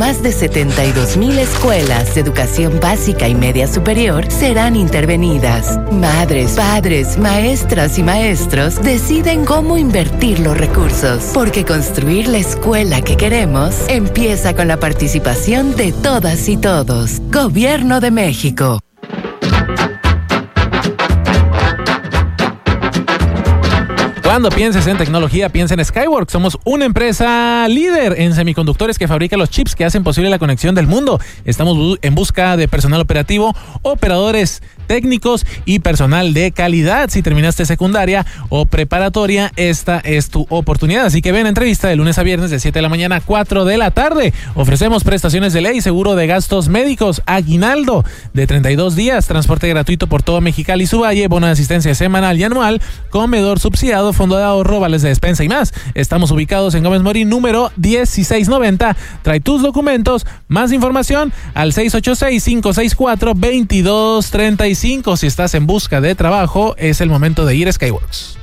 más de 72,000 escuelas de educación básica y media superior serán intervenidas. Madres, padres, maestras y maestros deciden cómo invertir los recursos, porque construir la escuela que queremos empieza con la participación de todas y todos. Gobierno de México. Cuando pienses en tecnología, piensa en Skyworks. Somos una empresa líder en semiconductores que fabrica los chips que hacen posible la conexión del mundo. Estamos en busca de personal operativo, operadores técnicos y personal de calidad. Si terminaste secundaria o preparatoria, esta es tu oportunidad. Así que ven a entrevista de lunes a viernes de 7 de la mañana a 4 de la tarde. Ofrecemos prestaciones de ley, seguro de gastos médicos, aguinaldo de 32 días, transporte gratuito por todo Mexicali y su valle, bono de asistencia semanal y anual, comedor subsidiado, fondo de ahorro, vales de despensa y más. Estamos ubicados en Gómez Morín, número 1690. Trae tus documentos. Más información al 686-564-2235. Si estás en busca de trabajo, es el momento de ir a Skyworks.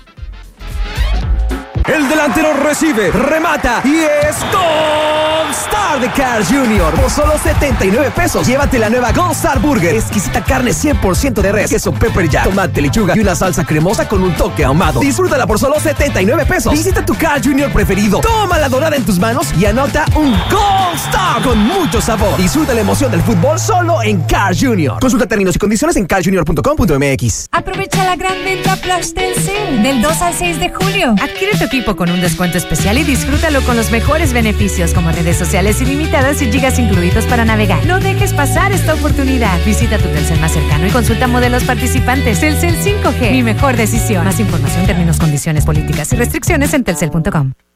El delantero recibe, remata y es Gold Star de Carl Jr. Por solo 79 pesos, llévate la nueva Gold Star Burger. Exquisita carne 100% de res, queso pepper jack, tomate, lechuga y una salsa cremosa con un toque ahumado. Disfrútala por solo 79 pesos. Visita tu Carl Jr. preferido. Toma la dorada en tus manos y anota un Gold Star con mucho sabor. Disfruta la emoción del fútbol solo en Carl Jr. Consulta términos y condiciones en carljr.com.mx. Aprovecha la gran venta Flash Telcel del 2 al 6 de julio. Adquiere tu equipo con un descuento especial y disfrútalo con los mejores beneficios como redes sociales ilimitadas y gigas incluidos para navegar. No dejes pasar esta oportunidad. Visita tu Telcel más cercano y consulta modelos participantes. Telcel 5G, mi mejor decisión. Más información, términos, condiciones, políticas y restricciones en telcel.com.